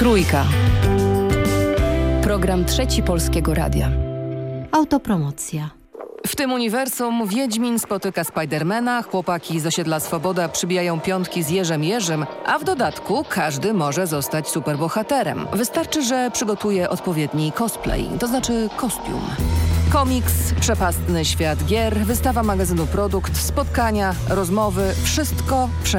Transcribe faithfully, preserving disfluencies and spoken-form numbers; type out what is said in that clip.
Trójka. Program Trzeci Polskiego Radia. Autopromocja. W tym uniwersum Wiedźmin spotyka Spidermana, chłopaki z osiedla Swoboda przybijają piątki z Jerzem Jerzym, a w dodatku każdy może zostać superbohaterem. Wystarczy, że przygotuje odpowiedni cosplay, to znaczy kostium. Komiks, przepastny świat gier, wystawa magazynu Produkt, spotkania, rozmowy, wszystko